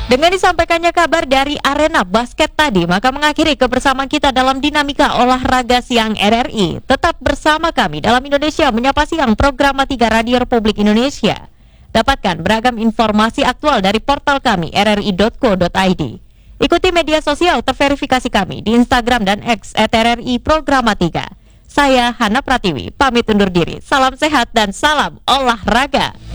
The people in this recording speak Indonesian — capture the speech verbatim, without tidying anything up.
Dengan disampaikannya kabar dari arena basket tadi, maka mengakhiri kebersamaan kita dalam Dinamika Olahraga Siang R R I. Tetap bersama kami dalam Indonesia Menyapa Siang, program tiga Radio Republik Indonesia. Dapatkan beragam informasi aktual dari portal kami r r i dot co dot i d. Ikuti media sosial terverifikasi kami di Instagram dan X at R R I Programa tiga. Saya Hana Pratiwi, pamit undur diri. Salam sehat dan salam olahraga.